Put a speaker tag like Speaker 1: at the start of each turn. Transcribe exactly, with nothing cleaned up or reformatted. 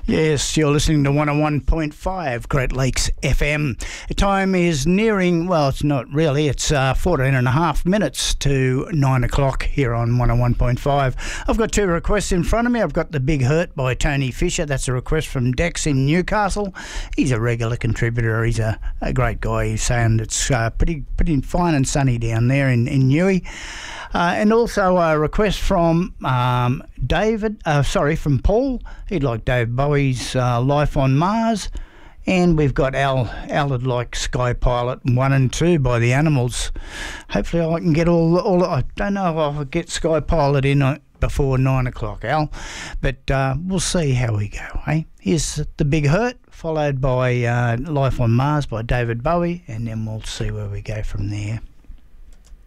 Speaker 1: Yes, you're listening to one oh one point five Great Lakes F M. The time is nearing, well, it's not really, it's uh, fourteen and a half minutes to nine o'clock here on one oh one point five. I've got two requests in front of me. I've got The Big Hurt by Tony Fisher. That's a request from Dex in Newcastle. He's a regular contributor. He's a, a great guy. He's saying it's uh, pretty pretty fine and sunny down there in, in Newey. Uh, and also a request from um, David, uh, sorry, from Paul. He'd like Dave Bowie's uh, Life on Mars. And we've got Al. Al would like Sky Pilot one and two by the Animals. Hopefully I can get all, all I don't know if I'll get Sky Pilot in uh, before nine o'clock, Al. But uh, we'll see how we go, eh? Here's The Big Hurt, followed by uh, Life on Mars by David Bowie, and then we'll see where we go from there.